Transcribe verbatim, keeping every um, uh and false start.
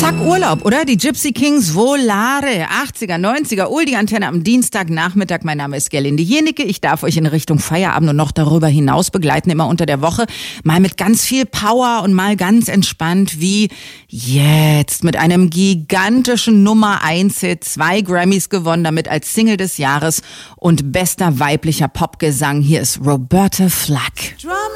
Zack, Urlaub, oder? Die Gypsy Kings Volare, achtziger, neunziger, Oldie-Antenne am Dienstagnachmittag. Mein Name ist Gerlinde Jennecke. Ich darf euch in Richtung Feierabend und noch darüber hinaus begleiten, immer unter der Woche. Mal mit ganz viel Power und mal ganz entspannt wie jetzt. Mit einem gigantischen Nummer eins Hit, zwei Grammys gewonnen, damit als Single des Jahres und bester weiblicher Popgesang. Hier ist Roberta Flack.